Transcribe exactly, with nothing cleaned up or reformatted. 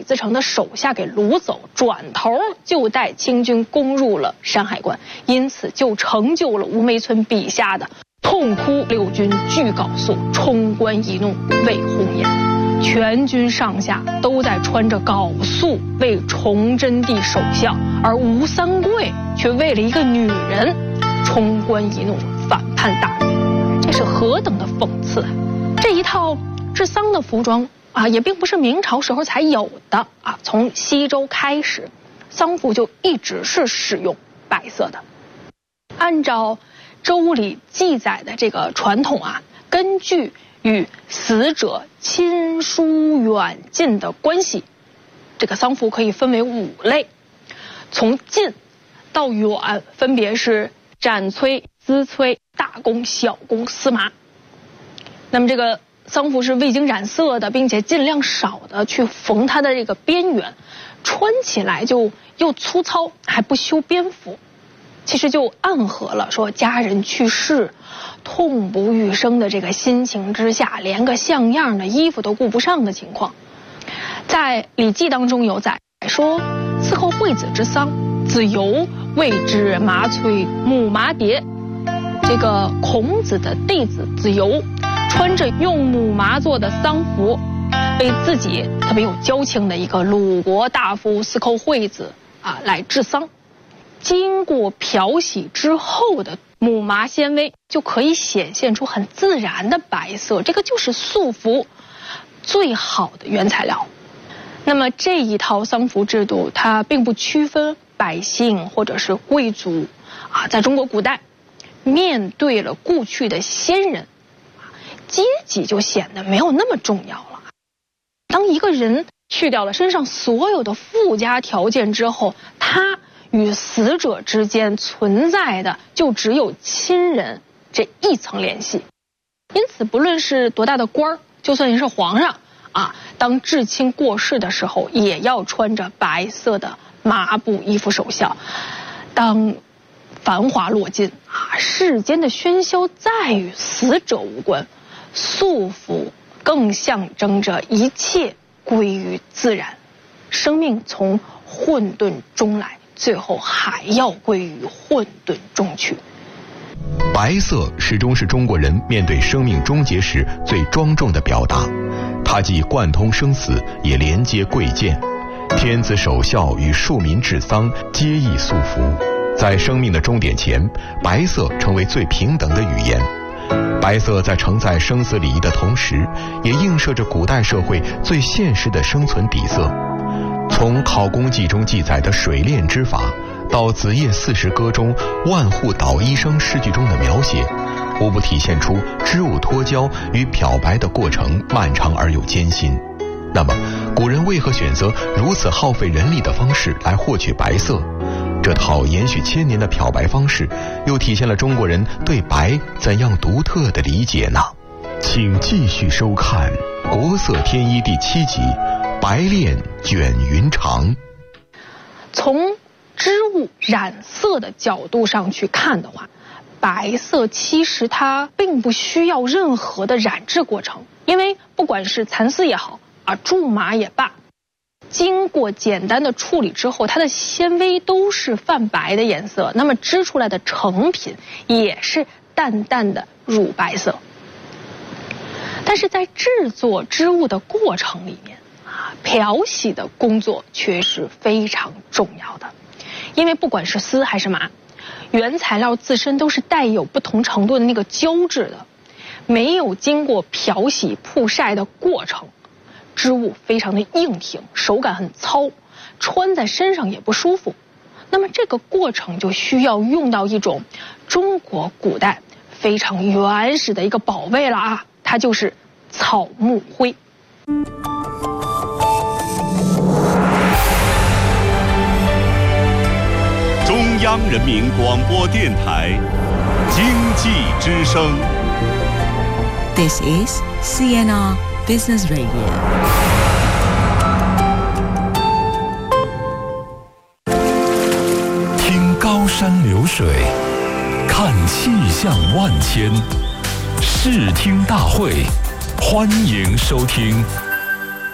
自成的手下给掳走，转头就带清军攻入了山海关，因此就成就了吴梅村笔下的痛哭六军俱缟素，冲冠一怒为红颜。全军上下都在穿着缟素为崇祯帝守孝，而吴三桂却为了一个女人冲冠一怒，反叛大明，这是何等的讽刺啊！这一套治丧的服装啊，也并不是明朝时候才有的啊，从西周开始，丧服就一直是使用白色的。按照周礼记载的这个传统啊，根据与死者亲疏远近的关系，这个丧服可以分为五类，从近到远分别是斩崔、丝崔、大弓、小弓、丝麻。那么这个丧服是未经染色的，并且尽量少的去缝它的这个边缘，穿起来就又粗糙，还不修边幅，其实就暗合了说家人去世痛不欲生的这个心情之下，连个像样的衣服都顾不上的情况。在《礼记》当中有载说，伺候惠子之丧，子游谓之麻崔母麻蝶。这个孔子的弟子子游穿着用母麻做的丧服，被自己特别有交情的一个鲁国大夫司寇惠子啊来治丧。经过漂洗之后的母麻纤维就可以显现出很自然的白色，这个就是素服最好的原材料。那么这一套丧服制度，它并不区分百姓或者是贵族啊，在中国古代，面对了故去的先人，阶级就显得没有那么重要了。当一个人去掉了身上所有的附加条件之后，他与死者之间存在的就只有亲人这一层联系。因此不论是多大的官儿，就算是皇上啊，当至亲过世的时候也要穿着白色的麻布衣服守孝。当繁华落尽啊，世间的喧嚣再与死者无关，素服更象征着一切归于自然，生命从混沌中来，最后还要归于混沌中去。 白色始终是中国人面对生命终结时最庄重的表达，它既贯通生死，也连接贵贱。天子守孝与庶民治丧皆亦素服，在生命的终点前，白色成为最平等的语言。白色在承载生死礼仪的同时，也映射着古代社会最现实的生存底色。从《考工记》中记载的水炼之法，到《子夜四时歌》中万户捣衣声诗句中的描写，无不体现出织物脱胶与漂白的过程漫长而又艰辛。那么，古人为何选择如此耗费人力的方式来获取白色？这套延续千年的漂白方式，又体现了中国人对白怎样独特的理解呢？请继续收看《国色天衣》第七集《白练卷云长》。 从织物染色的角度上去看的话，白色其实它并不需要任何的染制过程，因为不管是蚕丝也好啊，苎麻也罢，经过简单的处理之后，它的纤维都是泛白的颜色，那么织出来的成品也是淡淡的乳白色。但是在制作织物的过程里面啊，漂洗的工作却是非常重要的。因为不管是丝还是麻，原材料自身都是带有不同程度的那个胶质的，没有经过漂洗曝晒的过程，织物非常的硬挺，手感很糙，穿在身上也不舒服。那么这个过程就需要用到一种中国古代非常原始的一个宝贝了啊，它就是草木灰。 中央人民广播电台经济之声。 This is C N R Business Radio。 听高山流水，看气象万千，视听大会，欢迎收听。